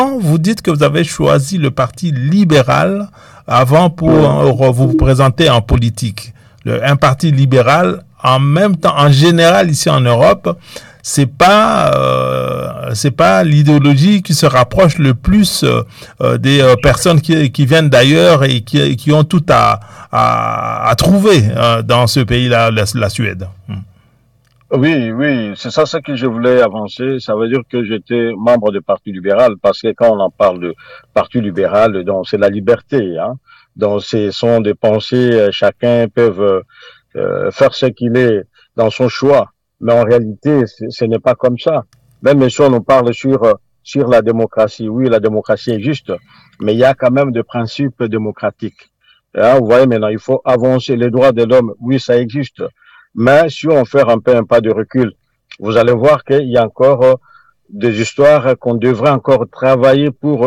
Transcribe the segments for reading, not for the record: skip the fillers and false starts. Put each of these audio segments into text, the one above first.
Vous dites que vous avez choisi le Parti libéral avant pour vous présenter en politique. Un parti libéral, en même temps, en général, ici en Europe, c'est pas l'idéologie qui se rapproche le plus des personnes qui viennent d'ailleurs et qui ont tout à trouver dans ce pays-là, la Suède. Oui, c'est ça ce que je voulais avancer. Ça veut dire que j'étais membre du Parti libéral parce que quand on en parle de Parti libéral, donc c'est la liberté, hein. Donc ce sont des pensées, chacun peut faire ce qu'il est dans son choix. Mais en réalité, ce n'est pas comme ça. Même si on nous parle sur la démocratie, oui, la démocratie est juste, mais il y a quand même des principes démocratiques. Hein, vous voyez maintenant, il faut avancer les droits de l'homme. Oui, ça existe. Mais si on fait un peu un pas de recul, vous allez voir qu'il y a encore des histoires qu'on devrait encore travailler pour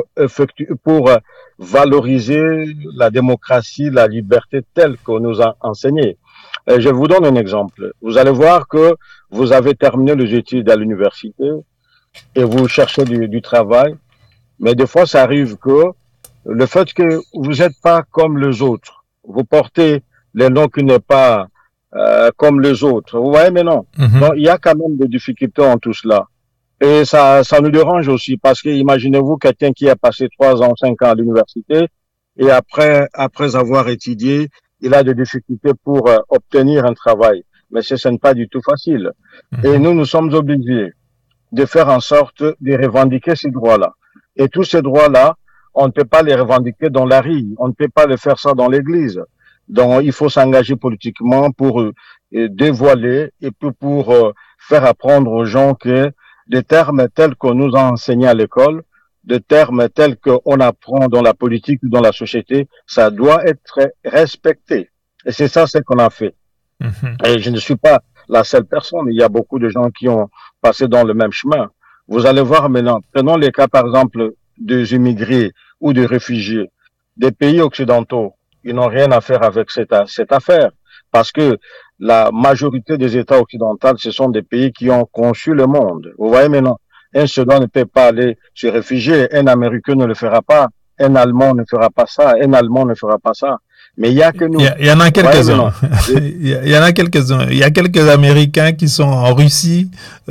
valoriser la démocratie, la liberté telle qu'on nous a enseigné. Je vous donne un exemple. Vous allez voir que vous avez terminé les études à l'université et vous cherchez du travail, mais des fois ça arrive que le fait que vous n'êtes pas comme les autres, vous portez les noms qui n'est pas comme les autres. Vous voyez, mais non. Donc, il y a quand même des difficultés en tout cela. Et ça nous dérange aussi parce que imaginez-vous quelqu'un qui a passé 3 ans, 5 ans à l'université et après avoir étudié, il a des difficultés pour obtenir un travail. Mais ce n'est pas du tout facile. Et nous sommes obligés de faire en sorte de revendiquer ces droits-là. Et tous ces droits-là, on ne peut pas les revendiquer dans la rue. On ne peut pas le faire ça dans l'église. Donc, il faut s'engager politiquement pour dévoiler et pour faire apprendre aux gens que des termes tels qu'on nous a enseignés à l'école, des termes tels qu'on apprend dans la politique ou dans la société, ça doit être respecté. Et c'est ça ce qu'on a fait. Et je ne suis pas la seule personne. Il y a beaucoup de gens qui ont passé dans le même chemin. Vous allez voir maintenant, prenons les cas par exemple des immigrés ou des réfugiés des pays occidentaux. Ils n'ont rien à faire avec cette affaire parce que la majorité des États occidentaux, ce sont des pays qui ont conçu le monde. Vous voyez maintenant, un Suédois ne peut pas aller se réfugier, un Américain ne le fera pas, un Allemand ne fera pas ça, un Allemand ne fera pas ça. Mais il y a que nous. Il y en a quelques-uns. Il y en a quelques-uns. Il y a quelques Américains qui sont en Russie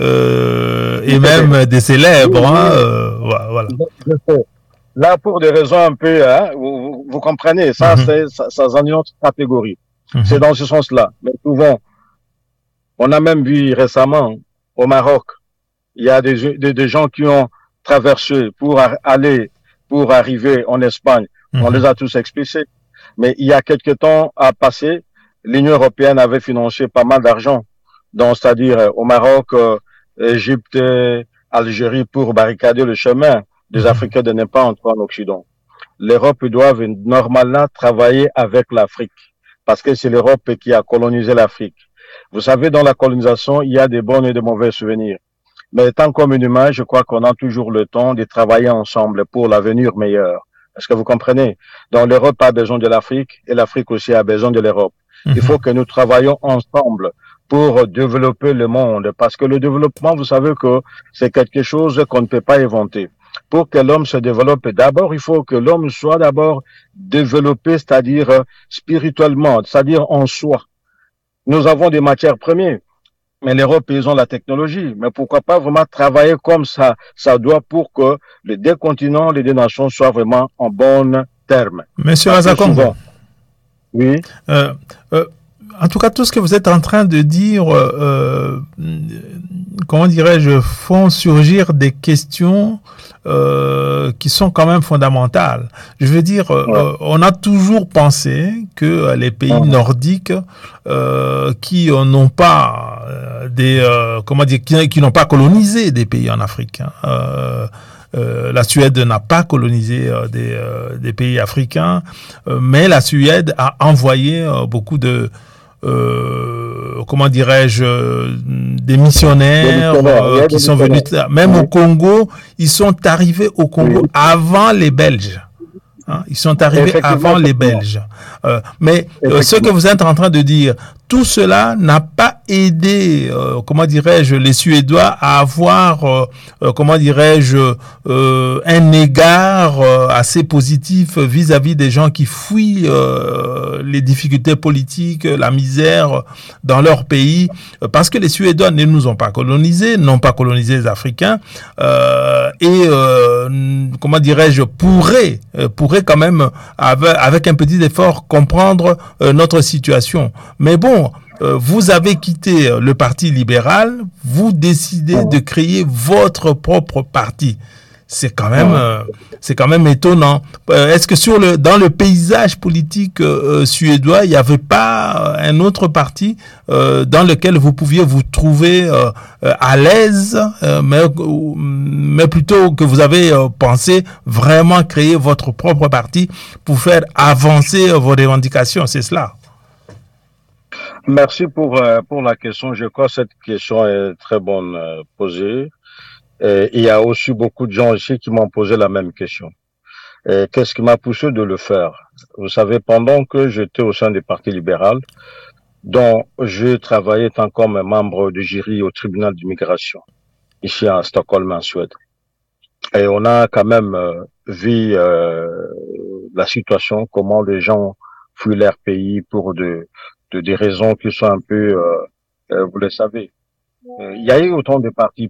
et même des célèbres. Voilà. Là, pour des raisons un peu, hein, vous comprenez, ça, ça en est une autre catégorie. C'est dans ce sens-là. Mais souvent, on a même vu récemment au Maroc, il y a des gens qui ont traversé pour arriver en Espagne. On les a tous expulsés. Mais il y a quelque temps à passer, l'Union européenne avait financé pas mal d'argent. Donc, c'est-à-dire au Maroc, Égypte, Algérie pour barricader le chemin des Africains de ne pas entrer en Occident. L'Europe doit normalement travailler avec l'Afrique parce que c'est l'Europe qui a colonisé l'Afrique. Vous savez, dans la colonisation, il y a des bons et des mauvais souvenirs. Mais étant comme humain, je crois qu'on a toujours le temps de travailler ensemble pour l'avenir meilleur. Est-ce que vous comprenez? Donc l'Europe a besoin de l'Afrique et l'Afrique aussi a besoin de l'Europe. Il faut que nous travaillions ensemble pour développer le monde parce que le développement, vous savez que c'est quelque chose qu'on ne peut pas inventer. Pour que l'homme se développe, d'abord, il faut que l'homme soit d'abord développé, c'est-à-dire spirituellement, c'est-à-dire en soi. Nous avons des matières premières, mais l'Europe, ils ont la technologie. Mais pourquoi pas vraiment travailler comme ça doit pour que les deux continents, les deux nations soient vraiment en bon terme. Monsieur Azakongo. Oui. En tout cas, tout ce que vous êtes en train de dire, comment dirais-je, font surgir des questions qui sont quand même fondamentales. Je veux dire, on a toujours pensé que les pays nordiques qui n'ont pas qui n'ont pas colonisé des pays en Afrique. La Suède n'a pas colonisé des pays africains, mais la Suède a envoyé beaucoup de comment dirais-je, des missionnaires qui sont venus, même au Congo, ils sont arrivés au Congo avant les Belges. Hein, ils sont arrivés avant les Belges. Mais ce que vous êtes en train de dire, tout cela n'a pas aidé, comment dirais-je, les Suédois à avoir, comment dirais-je, un égard assez positif vis-à-vis des gens qui fuient les difficultés politiques, la misère dans leur pays, parce que les Suédois ne nous ont pas colonisés, n'ont pas colonisé les Africains, comment dirais-je, pourraient quand même, avec un petit effort, comprendre notre situation. Mais bon, vous avez quitté le parti libéral, vous décidez de créer votre propre parti. C'est quand même étonnant. Est-ce que dans le paysage politique suédois, il n'y avait pas un autre parti dans lequel vous pouviez vous trouver à l'aise, mais plutôt que vous avez pensé vraiment créer votre propre parti pour faire avancer vos revendications, c'est cela? Merci pour la question. Je crois que cette question est très bonne posée. Et il y a aussi beaucoup de gens ici qui m'ont posé la même question. Qu'est-ce qui m'a poussé de le faire? Vous savez, pendant que j'étais au sein du Parti libéral, dont je travaillais tant comme membre du jury au tribunal d'immigration, ici à Stockholm, en Suède. Et on a quand même vu la situation, comment les gens fuient leur pays pour des raisons qui sont un peu, vous le savez. Il y a eu autant de partis